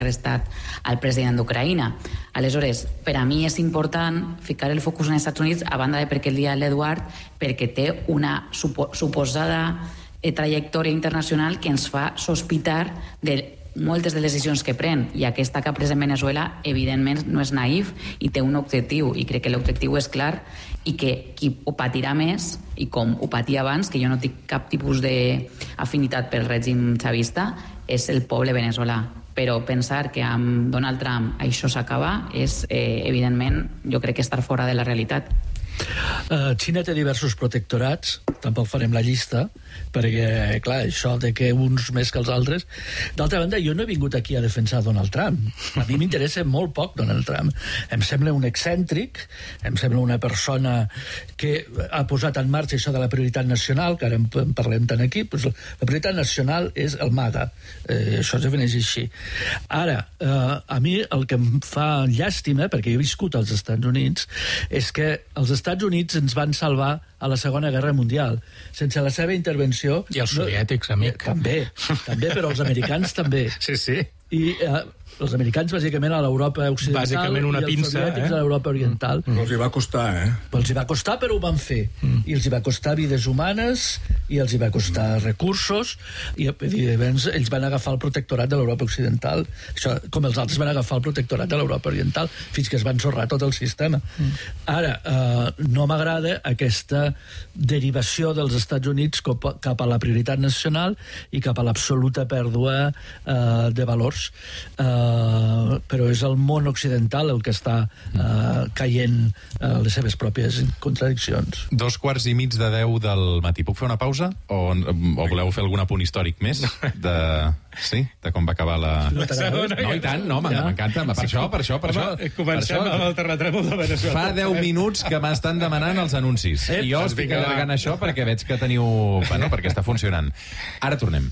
arrestat al president d'Ucraïna. Aleshores, per a mi és important ficar el focus en els Estats Units, a banda de perquè el dia l'Eduard, perquè té una suposada trajectòria internacional que ens fa sospitar de moltes de les decisions que pren, i aquesta que ha pres en Venezuela evidentment no és naïf i té un objectiu, i crec que l'objectiu és clar, i que qui ho patirà més, i com ho patia abans, que jo no tinc cap tipus d'afinitat pel règim xavista, és el poble veneçolà. Però pensar que amb Donald Trump això s'acaba és, evidentment, jo crec que estar fora de la realitat. Xina té diversos protectorats, tampoc farem la llista, perquè, clar, això de que uns més que els altres... D'altra banda, jo no he vingut aquí a defensar Donald Trump. A mi m'interessa molt poc Donald Trump. Em sembla un excèntric, em sembla una persona que ha posat en marxa això de la prioritat nacional, que ara en parlem tant aquí, doncs la prioritat nacional és el MAGA. Això es defineix així. Ara, a mi el que em fa llàstima, perquè jo he viscut als Estats Units, és que els Estats Units ens van salvar a la Segona Guerra Mundial. Sense la seva intervenció... I els soviètics, amic. També, però els americans també. Sí, sí. I els americans, bàsicament, a l'Europa occidental, bàsicament una pinça, i els soviètics a l'Europa oriental. Els hi va costar, Els hi va costar, però ho van fer. I els hi va costar vides humanes, i els hi va costar recursos, i evidentment ells van agafar el protectorat de l'Europa occidental, això, com els altres van agafar el protectorat de l'Europa oriental, fins que es van ensorrar tot el sistema. Ara, no m'agrada aquesta derivació dels Estats Units cap a la prioritat nacional i cap a l'absoluta pèrdua de valors. Però és el món occidental el que està caient les seves pròpies contradiccions. 9:45 del matí. Puc fer una pausa? O voleu fer algun apunt històric més? Sí? De com va acabar la... No, i tant, no, m'encanta. Per això. Comencem amb el terratrèmol de Venezuela. Fa 10 minuts que m'estan demanant els anuncis. I jo estic allargant això perquè veig que teniu... Bueno, perquè està funcionant. Ara tornem.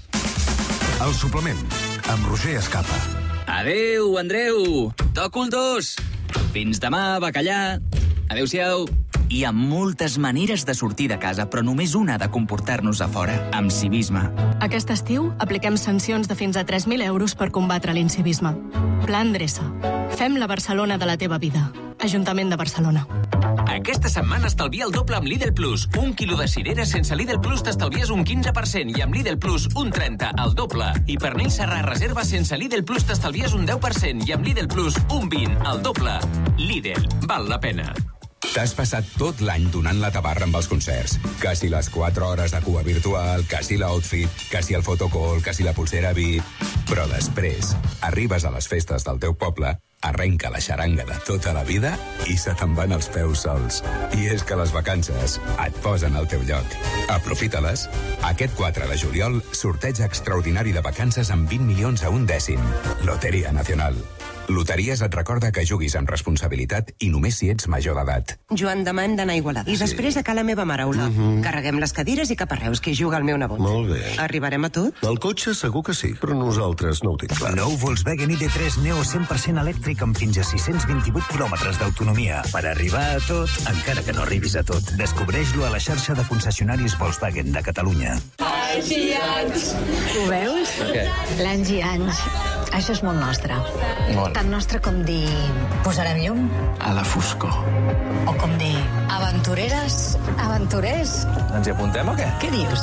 El suplement, amb Roger Escapa. Adéu, Andreu! Toco el 2! Fins demà, bacallà! Adéu-siau! Hi ha moltes maneres de sortir de casa, però només una de comportar-nos a fora, amb civisme. Aquest estiu apliquem sancions de fins a 3.000 euros per combatre l'incivisme. Pla Endreça. Fem la Barcelona de la teva vida. Ajuntament de Barcelona. Aquesta setmana estalvia el doble amb Lidl Plus. 1 quilo de cireres sense Lidl Plus t'estalvies un 15% i amb Lidl Plus un 30%, el doble. I pernil serrà reserva sense Lidl Plus t'estalvies un 10% i amb Lidl Plus un 20%, el doble. Lidl, val la pena. T'has passat tot l'any donant la tabarra amb els concerts. Que si les 4 hores de cua virtual, que si l'outfit, que si el photocall, que si la pulsera VIP... Però després arribes a les festes del teu poble, arrenca la xaranga de tota la vida i se te'n van els peus sols. I és que les vacances et posen al teu lloc. Aprofita-les. Aquest 4 de juliol, sorteig extraordinari de vacances amb 20 milions a un dècim. Loteria Nacional. Loteries et recorda que juguis amb responsabilitat i només si ets major d'edat. Joan, demà hem d'anar a Igualada. I després a Cala Meva Maraula. Carreguem les cadires i cap a Reus, que hi juga el meu nebot. Molt bé. Arribarem a tot? El cotxe segur que sí, però nosaltres no ho tinc clar. Nou Volkswagen ID3 Neo 100% elèctric amb fins a 628 quilòmetres d'autonomia. Per arribar a tot, encara que no arribis a tot. Descobreix-lo a la xarxa de concessionaris Volkswagen de Catalunya. Anys i anys. Ho veus? Què? L'anys i anys. Això és molt nostre. Molt. Tan nostre com dir posarem llum. A la foscor. O com dir aventureres, aventurers. Ens hi apuntem o què? Què dius?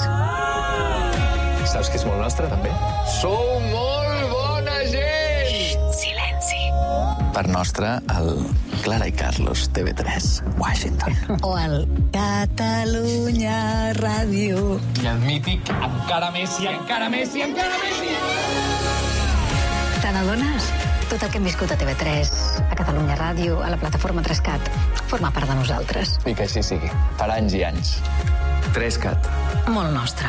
Saps que és molt nostre, també? Sou molt bona gent! Xxt, silenci. Per nostre, el Clara i Carlos, TV3, Washington. O el Catalunya Ràdio. I el mític encara més i encara més i encara més i... Te n'adones? Tot el que hem viscut a TV3, a Catalunya Ràdio, a la plataforma 3CAT, forma part de nosaltres. I que així sigui. Per anys i anys. 3CAT. Molt nostre.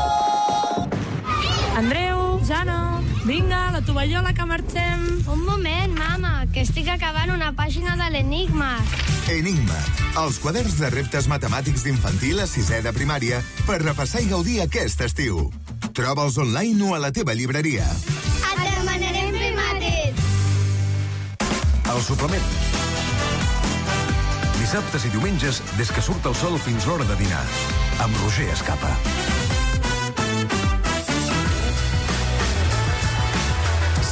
Andreu, Jana, vinga, la tovallola que marxem. Un moment, mama, que estic acabant una pàgina de l'Enigma. Enigma, els quaderns de reptes matemàtics d'infantil a 6è de primària per repassar i gaudir aquest estiu. Troba'ls online o a la teva llibreria. Et demanarem fer mates. El suplement. Dissabtes i diumenges, des que surt el sol fins l'hora de dinar. Amb Roger Escapa.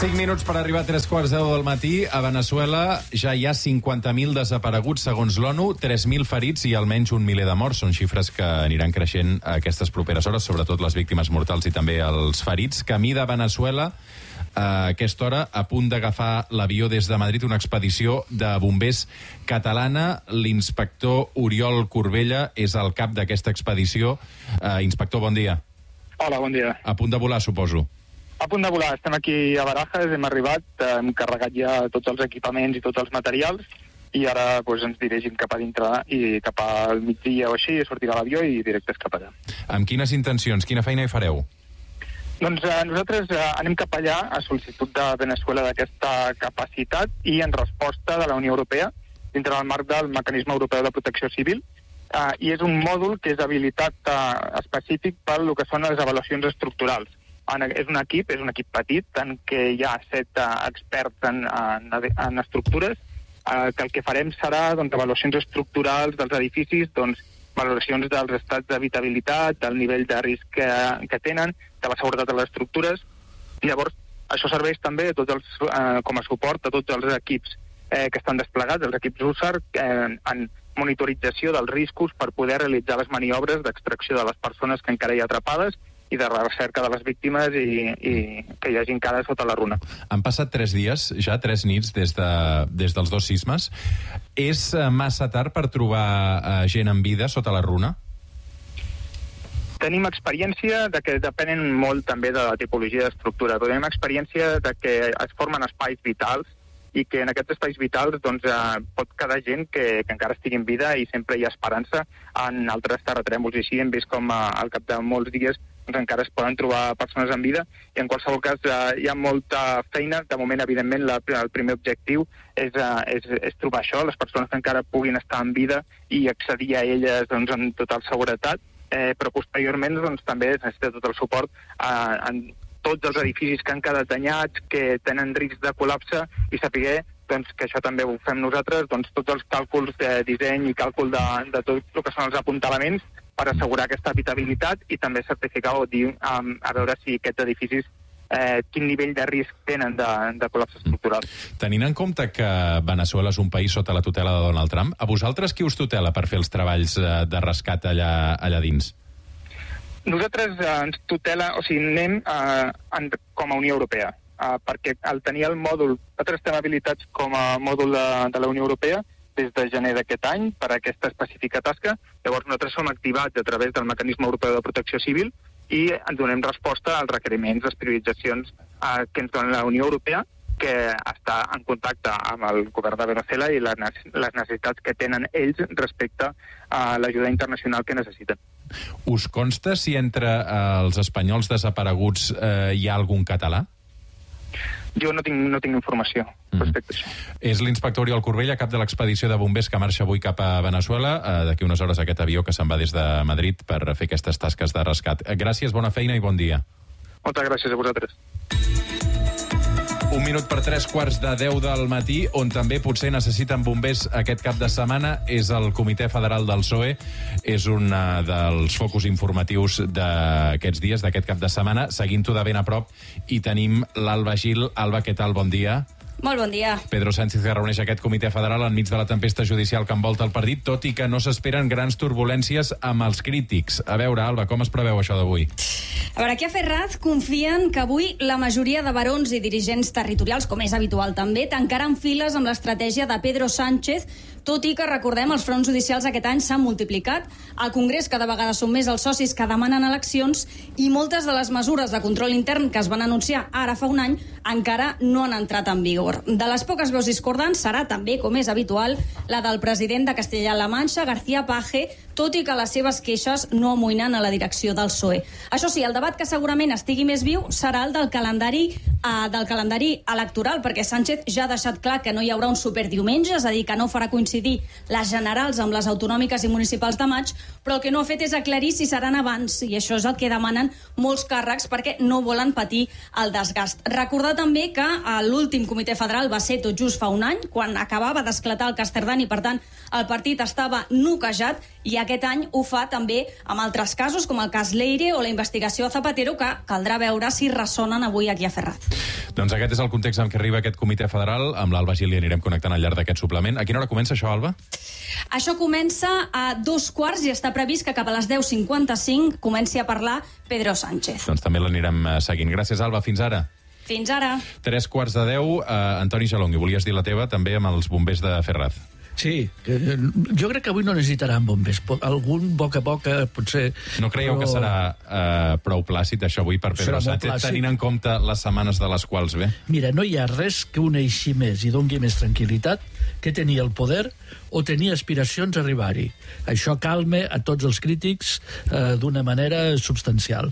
5 minuts per arribar a 3:15 del matí. A Veneçuela ja hi ha 50.000 desapareguts, segons l'ONU, 3.000 ferits i almenys 1 miler de morts. Són xifres que aniran creixent a aquestes properes hores, sobretot les víctimes mortals i també els ferits. Camí de Veneçuela, a aquesta hora, a punt d'agafar l'avió des de Madrid, una expedició de bombers catalana. L'inspector Oriol Corbella és el cap d'aquesta expedició. Inspector, bon dia. Hola, bon dia. A punt de volar, suposo. A punt de volar. Estem aquí a Barajas, hem arribat, hem carregat ja tots els equipaments i tots els materials i ara ens dirigim cap a dintre i cap al migdia o així sortirà l'avió i directes cap allà. Amb quines intencions? Quina feina hi fareu? Doncs nosaltres anem cap allà a sol·licitud de Veneçuela d'aquesta capacitat i en resposta de la Unió Europea dintre del marc del Mecanisme Europeu de Protecció Civil i és un mòdul que és habilitat específic per el que són les avaluacions estructurals. És un equip petit en què hi ha 7 experts en estructures que el que farem serà avaluacions estructurals dels edificis, valoracions dels estats d'habitabilitat, del nivell de risc que tenen, de la seguretat de les estructures. Llavors, això serveix també com a suport a tots els equips que estan desplegats, els equips USAR, en monitorització dels riscos per poder realitzar les maniobres d'extracció de les persones que encara hi ha atrapades i de recerca de les víctimes i que hi hagi encara sota la runa. Han passat 3 dies, ja 3 nits, des dels 2 sismes. És massa tard per trobar gent en vida sota la runa? Tenim experiència de que depenen molt també de la tipologia d'estructura, però tenim experiència de que es formen espais vitals i que en aquests espais vitals pot quedar gent que encara estigui en vida i sempre hi ha esperança. En altres terratrèmols i així hem vist com al cap de molts dies encara es poden trobar persones en vida i en qualsevol cas hi ha molta feina. De moment, evidentment, el primer objectiu és trobar això, les persones que encara puguin estar en vida i accedir a elles amb total seguretat, però posteriorment també es necessita tot el suport en tots els edificis que han quedat danyats, que tenen risc de col·lapse i saber que això també ho fem nosaltres, tots els càlculs de disseny i càlcul de tot el que són els apuntalaments per assegurar aquesta habitabilitat i també certificar o dir a veure si aquests edificis quin nivell de risc tenen de col·lapse estructural. Tenint en compte que Veneçuela és un país sota la tutela de Donald Trump, a vosaltres qui us tutela per fer els treballs de rescat allà dins? Nosaltres ens tutela, anem com a Unió Europea, perquè al tenir el mòdul, nosaltres estem habilitats com a mòdul de la Unió Europea des de gener d'aquest any per a aquesta específica tasca. Llavors nosaltres som activats a través del Mecanisme Europeu de Protecció Civil i donem resposta als requeriments, les prioritzacions que ens dona la Unió Europea, que està en contacte amb el govern de Veneçuela i les necessitats que tenen ells respecte a l'ajuda internacional que necessiten. Us consta si entre els espanyols desapareguts hi ha algun català? Jo no tinc informació respecte a això. És l'inspector Oriol Corbella, cap de l'expedició de bombers que marxa avui cap a Veneçuela. D'aquí unes hores aquest avió que se'n va des de Madrid per fer aquestes tasques de rescat. Gràcies, bona feina i bon dia. Moltes gràcies a vosaltres. 1 minut per 3:15 del matí, on també potser necessiten bombers aquest cap de setmana, és el Comitè Federal del PSOE. És un dels focus informatius d'aquests dies, d'aquest cap de setmana. Seguint-ho de ben a prop, i tenim l'Alba Gil. Alba, què tal? Bon dia. Molt bon dia. Pedro Sánchez, que reuneix aquest comitè federal enmig de la tempesta judicial que envolta el partit, tot i que no s'esperen grans turbulències amb els crítics. A veure, Alba, com es preveu això d'avui? A veure, aquí a Ferraz confien que avui la majoria de barons i dirigents territorials, com és habitual també, tancaran files amb l'estratègia de Pedro Sánchez, tot i que, recordem, els fronts judicials aquest any s'han multiplicat, al Congrés cada vegada són més els socis que demanen eleccions i moltes de les mesures de control intern que es van anunciar ara fa un any encara no han entrat en vigor. De les poques veus discordants serà també, com és habitual, la del president de Castella-La Manxa, García Page, tot i que les seves queixes no amoïnen a la direcció del PSOE. Això sí, el debat que segurament estigui més viu serà el del calendari electoral, perquè Sánchez ja ha deixat clar que no hi haurà un superdiumenge, és a dir, que no farà coincidir coincidir les generals amb les autonòmiques i municipals de maig, però el que no ha fet és aclarir si seran abans, i això és el que demanen molts càrrecs perquè no volen patir el desgast. Recordar també que l'últim comitè federal va ser tot just fa un any, quan acabava d'esclatar el Casterdán i, per tant, el partit estava noquejat, i aquest any ho fa també amb altres casos, com el cas Leire o la investigació a Zapatero, que caldrà veure si ressonen avui aquí a Ferraz. Doncs aquest és el context en què arriba aquest comitè federal. Amb l'Alba Gil i anirem connectant al llarg d'aquest suplement. A quina hora comença això, Alba? Això comença a 2:15 i està previst que cap a les 10:55 comenci a parlar Pedro Sánchez. Doncs també l'anirem seguint. Gràcies, Alba. Fins ara. Fins ara. 3:45. Antoni Jalongi, volies dir la teva també amb els bombers de Ferraz. Sí, jo crec que avui no necessitaran bombers. Algun boca a boca, potser... No creieu que serà prou plàcid això avui per Pedro Sánchez, tenint en compte les setmanes de les quals ve? Mira, no hi ha res que uneixi més i doni més tranquil·litat que tenir el poder o tenir aspiracions a arribar-hi. Això calma a tots els crítics d'una manera substancial.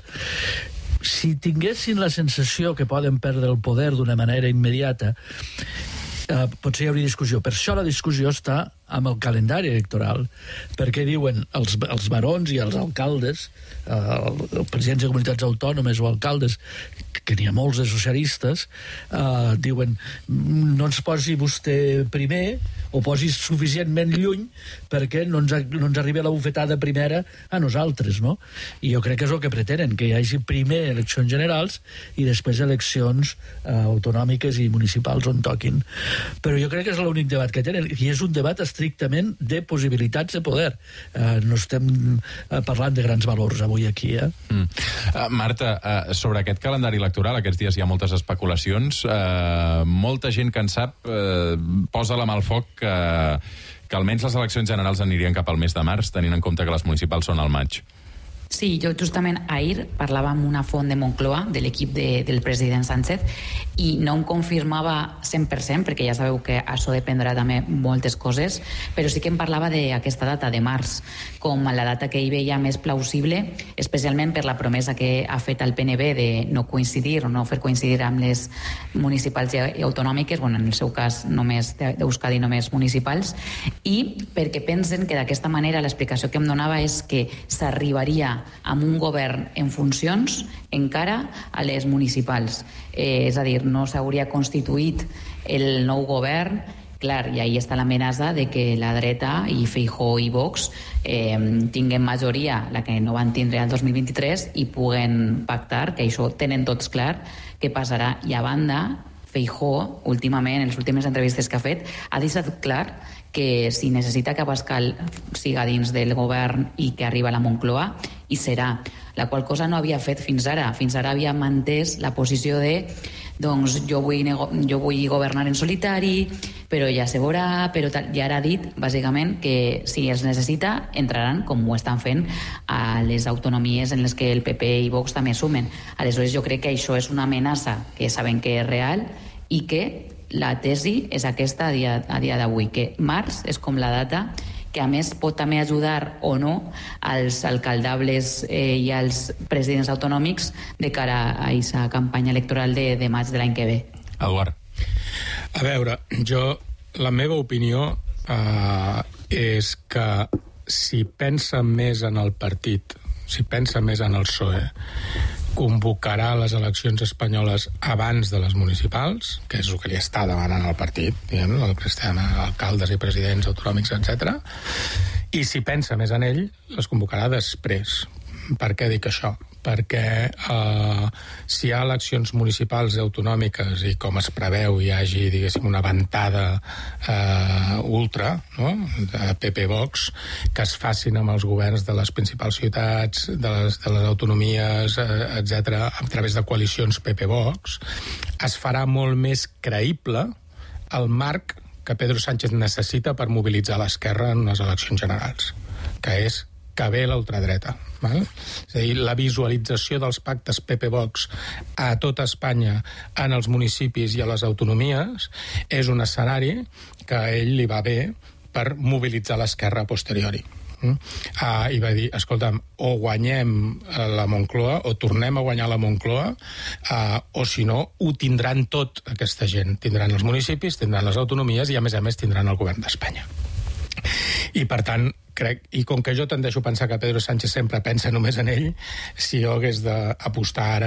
Si tinguessin la sensació que poden perdre el poder d'una manera immediata, potser hi hauria discussió. Per això la discussió està amb el calendari electoral, perquè diuen els barons i els alcaldes, els presidents de comunitats autònomes o alcaldes, que n'hi ha molts de socialistes, diuen no ens posi vostè primer o posi suficientment lluny perquè no ens arribi la bufetada primera a nosaltres, no? I jo crec que és el que pretenen, que hi hagi primer eleccions generals i després eleccions autonòmiques i municipals on toquin. Però jo crec que és l'únic debat que tenen, i és un debat estrictament de possibilitats de poder. No estem parlant de grans valors avui aquí, Marta, sobre aquest calendari electoral, aquests dies hi ha moltes especulacions. Molta gent que en sap posa la mà al foc que almenys les eleccions generals anirien cap al mes de març, tenint en compte que les municipals són al maig. Sí, jo justament ahir parlava amb una font de Moncloa, de l'equip del president Sánchez, i no em confirmava 100%, perquè ja sabeu que això dependrà també moltes coses, però sí que em parlava d'aquesta data, de març, com la data que ell veia més plausible, especialment per la promesa que ha fet el PNB de no coincidir o no fer coincidir amb les municipals i autonòmiques, bueno, en el seu cas només d'Euskadi, només municipals, i perquè pensen que d'aquesta manera l'explicació que em donava és que s'arribaria amb un govern en funcions encara a les municipals. És a dir, no s'hauria constituït el nou govern, clar, i ahí està l'amenaça de que la dreta i Feijóo i Vox tinguen majoria, la que no van tindre el 2023, i puguen pactar, que això tenen tots clar què passarà. I a banda, Feijóo, últimament, en les últimes entrevistes que ha fet, ha deixat clar que si necessita que Abascal siga dins del govern i que arriba a la Moncloa, hi serà. La qual cosa no havia fet fins ara. Fins ara havia mantès la posició de doncs jo vull governar en solitari, però ja se veurà, però tal. I ara ha dit, bàsicament, que si els necessita, entraran, com ho estan fent, a les autonomies en les que el PP i Vox també sumen. Aleshores, jo crec que això és una amenaça que saben que és real i que la tesi és aquesta a dia d'avui, que març és com la data que a més pot també ajudar o no als alcaldables i als presidents autonòmics de cara a aquesta campanya electoral de maig de l'any que ve. Eduard. A veure, la meva opinió és que si pensa més en el partit, si pensa més en el PSOE, convocarà les eleccions espanyoles abans de les municipals, que és el que li està demanant el partit, diguem, el que estem alcaldes i presidents autonòmics, etc. I si pensa més en ell, les convocarà després. Per què dic això? Perquè si hi ha eleccions municipals i autonòmiques i com es preveu hi hagi, diguéssim, una ventada ultra, no?, de PP-Vox, que es facin amb els governs de les principals ciutats, de les autonomies, etc., a través de coalicions PP-Vox, es farà molt més creïble el marc que Pedro Sánchez necessita per mobilitzar l'esquerra en unes eleccions generals, que és que ve l'ultradreta. Val? És a dir, la visualització dels pactes PP-Vox a tota Espanya, en els municipis i a les autonomies, és un escenari que a ell li va bé per mobilitzar l'esquerra a posteriori. I va dir, escolta'm, o guanyem la Moncloa, o tornem a guanyar la Moncloa, o si no, ho tindran tot aquesta gent. Tindran els municipis, tindran les autonomies i, a més tindran el govern d'Espanya. I, per tant, crec, i com que jo tendeixo a pensar que Pedro Sánchez sempre pensa només en ell, si jo hagués d'apostar ara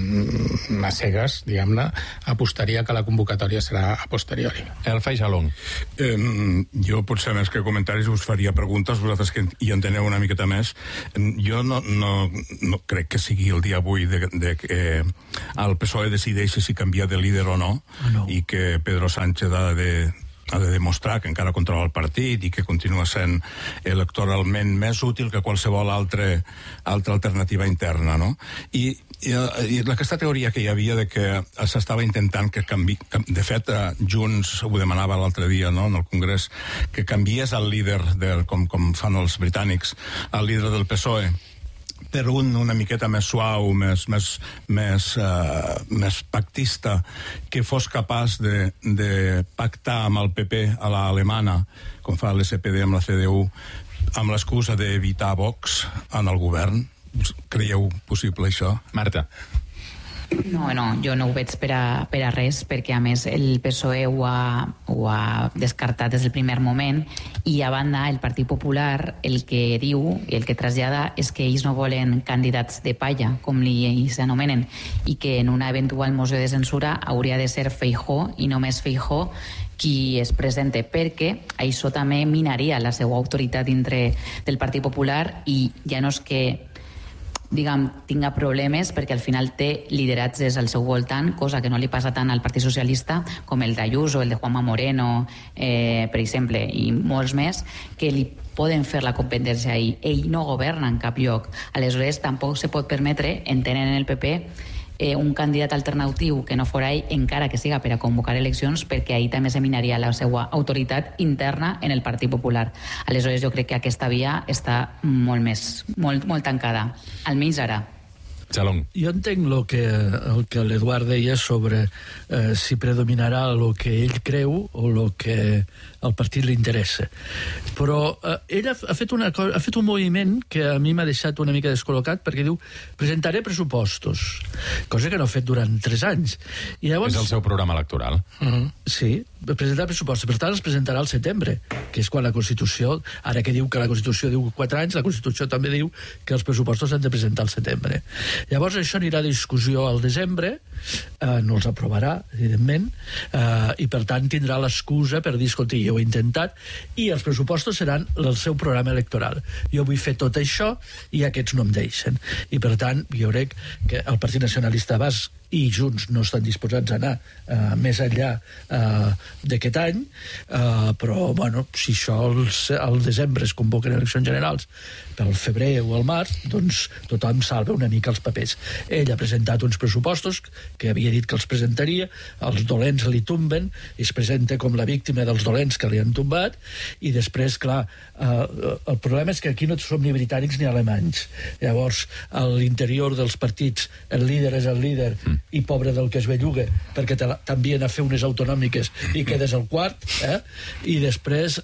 a cegues, diguem-ne, apostaria que la convocatòria serà a posteriori. El Feixalong. Jo, potser més que comentaris, us faria preguntes, vosaltres que hi enteneu una miqueta més. Jo no crec que sigui el dia avui de que el PSOE decideixi si canvia de líder o no, i que Pedro Sánchez ha de demostrar que encara controla el partit i que continua sent electoralment més útil que qualsevol altra alternativa interna, no? I aquesta teoria que hi havia de que s'estava intentant que canvi... De fet, Junts ho demanava l'altre dia, no?, en el Congrés, que canviés el líder, com fan els britànics, el líder del PSOE, per una miqueta més suau, més pactista, que fos capaç de pactar amb el PP a l'alemana, com fa l'SPD amb la CDU, amb l'excusa d'evitar Vox en el govern. Creieu possible això? Marta. No, jo no ho veig per a res, perquè a més el PSOE ho ha descartat des del primer moment, i a banda el Partit Popular el que diu i el que trasllada és que ells no volen candidats de palla, com ells s'anomenen, i que en una eventual moció de censura hauria de ser Feijóo i només Feijóo qui es presente, perquè això també minaria la seva autoritat dintre del Partit Popular, i ja no és que tinga problemes, perquè al final té lideratges al seu voltant, cosa que no li passa tant al Partit Socialista com el d'Ayuso, el de Juanma Moreno, per exemple, i molts més, que li poden fer la competència ahir. Ell no governa en cap lloc. Aleshores, tampoc se pot permetre, entenen en el PP, un candidat alternatiu que no fora ell, encara que siga per a convocar eleccions, perquè ahir també se minaria la seva autoritat interna en el Partit Popular. Aleshores, jo crec que aquesta via està molt tancada, almenys ara. Xalong. Jo entenc el que l'Eduard deia sobre si predominarà el que ell creu o el que al partit li interessa. Però ell ha fet un moviment que a mi m'ha deixat una mica descol·locat, perquè diu, presentaré pressupostos, cosa que no ha fet durant 3 anys. I llavors... És el seu programa electoral. Sí, presentar pressupostos. Per tant, els presentarà al setembre, que és quan la Constitució, ara que diu que la Constitució diu 4 anys, la Constitució també diu que els pressupostos s'han de presentar al setembre. Llavors això anirà a discussió al desembre, no els aprovarà, evidentment, i per tant tindrà l'excusa per dir, escolti, jo ho he intentat, i els pressupostos seran el seu programa electoral. Jo vull fer tot això i aquests no em deixen. I per tant, jo crec que el Partit Nacionalista Basc i Junts no estan disposats a anar més enllà d'aquest any, però, bueno, si això al desembre es convoquen eleccions generals pel febrer o al març, doncs tothom salva una mica els papers. Ell ha presentat uns pressupostos que havia dit que els presentaria, els dolents li tomben, i es presenta com la víctima dels dolents que li han tombat, i després, clar, el problema és que aquí no som ni britànics ni alemanys. Llavors, a l'interior dels partits, el líder és el líder, i pobre del que es belluga, perquè t'envien a fer unes autonòmiques i quedes al quart, i després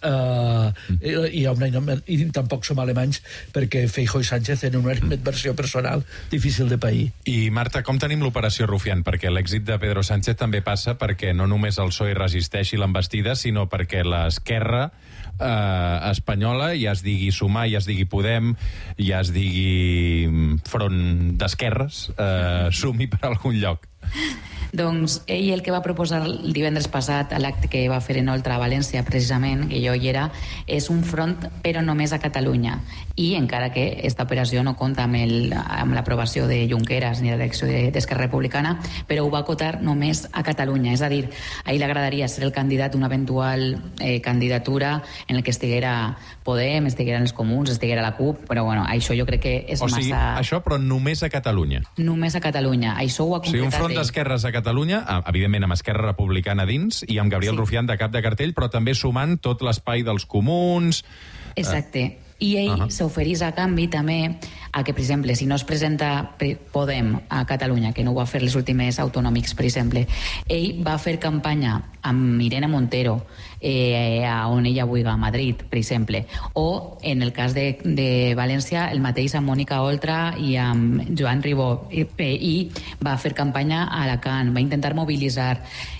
i tampoc som alemanys, perquè Feijóo i Sánchez tenen una animadversió personal difícil de pair. I Marta, com tenim l'operació Rufián? Perquè l'èxit de Pedro Sánchez també passa perquè no només el PSOE resisteixi l'envestida, sinó perquè l'esquerra espanyola, ja es digui Sumar, ja es digui Podem, ja es digui Front d'Esquerres, sumi per algun lloc. Doncs ell el que va proposar el divendres passat a l'acte que va fer en Oltra a València, precisament, que jo hi era, és un front però només a Catalunya, i encara que aquesta operació no compta amb l'aprovació de Junqueras ni l'elecció d'Esquerra Republicana, però ho va acotar només a Catalunya, és a dir, a ell agradaria ser el candidat d'una eventual candidatura en el que estiguera Podem, estiguera els Comuns, estiguera la CUP, però bueno, això jo crec que és massa... O sigui, això però només a Catalunya. Només a Catalunya, això ho ha concretat ell. O sigui, un front d'esquerres a Catalunya, evidentment amb Esquerra Republicana dins, i amb Gabriel Rufián de cap de cartell, però també sumant tot l'espai dels comuns... Exacte. I ell s'oferís a canvi també a que, per exemple, si no es presenta Podem a Catalunya, que no ho va fer les últimes autonòmics, per exemple, ell va fer campanya amb Irene Montero a on ella vulgui, a Madrid, per exemple, o en el cas de València el mateix amb Mònica Oltra i amb Joan Ribó, i va fer campanya a Alacant, va intentar mobilitzar,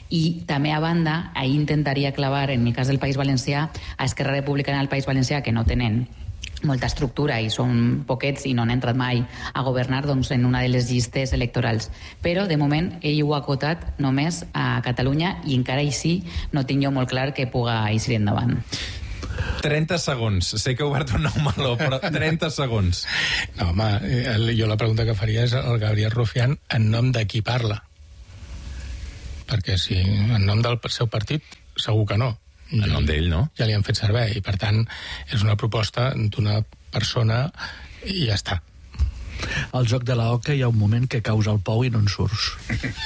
I també, a banda, ahir intentaria clavar, en el cas del País Valencià, a Esquerra Republicana del País Valencià, que no tenen molta estructura i són poquets i no han entrat mai a governar, doncs, en una de les llistes electorals. Però, de moment, ell ho ha acotat només a Catalunya i encara així no tinc jo molt clar que puga eixir endavant. 30 segons. Sé que he obert un nou meló, però 30 segons. No, home, jo la pregunta que faria és al Gabriel Rufián en nom de qui parla. Perquè si en nom del seu partit, segur que no. En nom d'ell, no? Ja li han fet servei, i per tant és una proposta d'una persona i ja està. Al joc de la oca hi ha un moment que caus al pou i no en surts.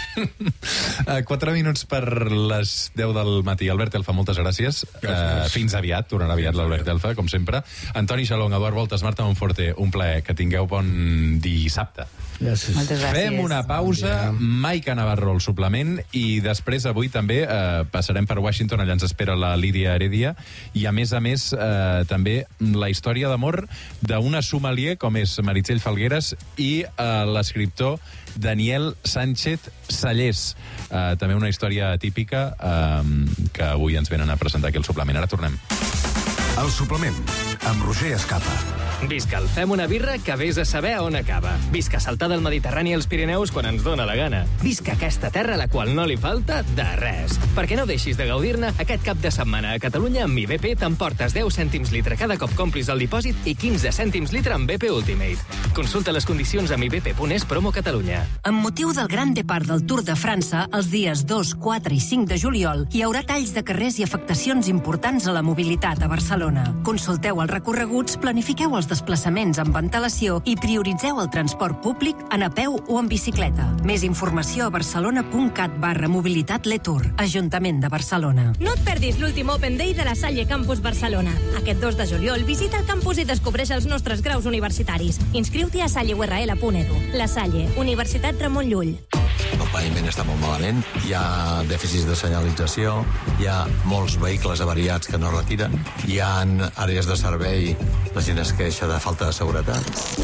4 minuts per les 10 del matí. Albert Elfa, moltes gràcies. Fins aviat, tornarà aviat l'Albert Elfa, com sempre. Antoni Xalong, Eduard Voltes, Marta Monforte, un plaer. Que tingueu bon dissabte. Gràcies. Moltes gràcies. Fem una pausa, Maica Navarro al suplement, i després avui també passarem per Washington, allà ens espera la Lídia Heredia, i a més també la història d'amor d'una sommelier com és Meritxell Falgueres i l'escriptor Daniel Sánchez Sallés. També una història típica que avui ens venen a presentar aquí al suplement. Ara tornem. El suplement, amb Roger Escapa. Visca el Fem una birra que vés a saber on acaba. Visca saltar del Mediterrani als Pirineus quan ens dóna la gana. Visca aquesta terra a la qual no li falta de res. Perquè no deixis de gaudir-ne, aquest cap de setmana a Catalunya amb IBP t'emportes 10 cèntims litre cada cop complis el dipòsit i 15 cèntims litre amb BP Ultimate. Consulta les condicions amb ibp.es promo Catalunya. Amb motiu del Gran Depart del Tour de França, els dies 2, 4 i 5 de juliol, hi haurà talls de carrers i afectacions importants a la mobilitat a Barcelona. Consulteu els recorreguts, planifiqueu els desplaçaments amb antelació i prioritzeu el transport públic en a peu o en bicicleta. Més informació a barcelona.cat/mobilitat-letour. Ajuntament de Barcelona. No et perdis l'últim Open Day de la Salle Campus Barcelona. Aquest 2 de juliol visita el campus i descobreix els nostres graus universitaris. Inscriu-t'hi a salleurl.edu. La Salle, Universitat Ramon Llull. El paviment està molt malament, hi ha dèficits de senyalització, hi ha molts vehicles avariats que no retiren, hi ha àrees de servei, la gent es queixa de falta de seguretat.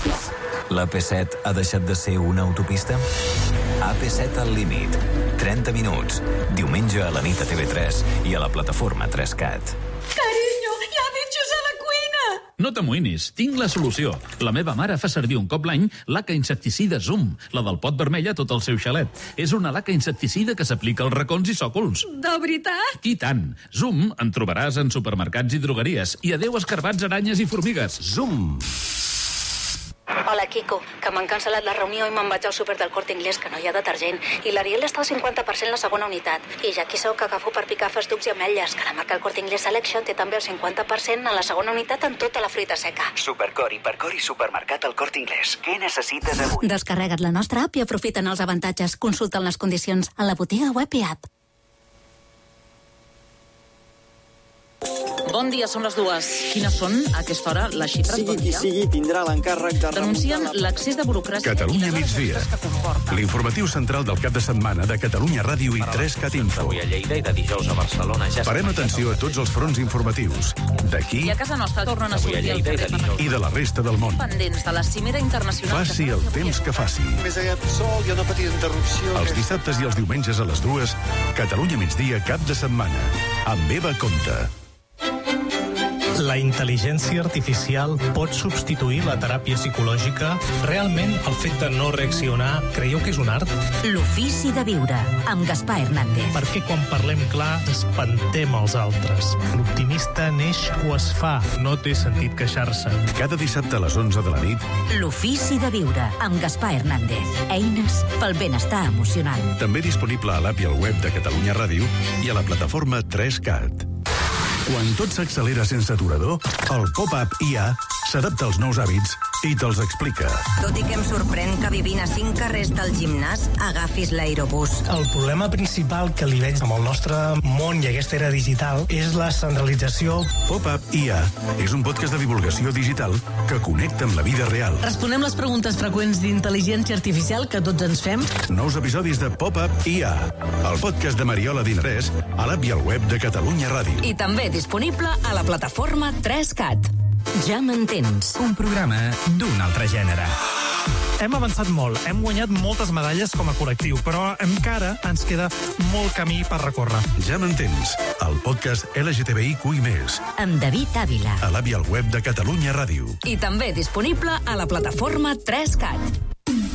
La P7 ha deixat de ser una autopista? AP7 al límit. 30 minuts. Diumenge a la nit a TV3 i a la plataforma 3CAT. Carinyo, hi ha bitxos a la cuina! No t'amoïnis, tinc la solució. La meva mare fa servir un cop l'any laca insecticida Zoom, la del pot vermell a tot el seu xalet. És una laca insecticida que s'aplica als racons i sòcols. De veritat? I tant! Zoom en trobaràs en supermercats i drogueries. I adeu escarbats, aranyes i formigues. Zoom! Hola, Quico, que m'han cancel·lat la reunió i me'n vaig al súper del Corte Inglés, que no hi ha detergent. I l'Ariel està al 50% la segona unitat. I ja aquí sou que agafo per picar festucs i ametlles, que la marca El Corte Inglés Selection té també el 50% en la segona unitat en tota la fruita seca. Supercor, Hipercor i Supermercat El Corte Inglés. Què necessites avui? Descarrega't la nostra app i aprofita'n els avantatges. Consulta'n les condicions a la botiga web i app. Bon dia, són les 2. Quines són, a aquesta hora, les xifres? Sigui qui sigui, tindrà l'encàrrec de... Denuncien l'accés de burocràcia... Catalunya migdia. L'informatiu central del cap de setmana de Catalunya Ràdio i 3CAT Info. Avui a Lleida i de dijous a Barcelona. Parem atenció a tots els fronts informatius. D'aquí I a casa nostra tornen a sortir el carrer i de la resta del món. pendents de la cimera internacional... Faci el temps que faci. Més aviat sol, hi ha una petita interrupció... Els dissabtes i els diumenges a les 2, Catalunya migdia cap de setmana. Amb Eva Comte. La intel·ligència artificial pot substituir la teràpia psicològica? Realment, el fet de no reaccionar, creieu que és un art? L'ofici de viure, amb Gaspar Hernández. Perquè quan parlem clar, espantem els altres. L'optimista neix o es fa, no té sentit queixar-se. Cada dissabte a les 11 de la nit. L'ofici de viure, amb Gaspar Hernández. Eines pel benestar emocional. També disponible a l'app i al web de Catalunya Ràdio i a la plataforma 3CAT. Quan tot s'accelera sense aturador, el Pop-Up IA s'adapta als nous hàbits i te'ls explica. Tot i que em sorprèn que vivint a 5 carrers del gimnàs agafis l'aerobús. El problema principal que li veig amb el nostre món i aquesta era digital és la centralització. Pop-Up IA és un podcast de divulgació digital que connecta amb la vida real. Responem les preguntes freqüents d'intel·ligència artificial que tots ens fem. Nous episodis de Pop-Up IA, el podcast de Mariola Dinarès, a l'app i al web de Catalunya Ràdio. I també disponible a la plataforma 3CAT. Ja m'entens. Un programa d'un altre gènere. Hem avançat molt, hem guanyat moltes medalles com a col·lectiu, però encara ens queda molt camí per recórrer. Ja m'entens, el podcast LGTBIQI+. Amb David Ávila. A l'app i al web de Catalunya Ràdio. I també disponible a la plataforma 3CAT.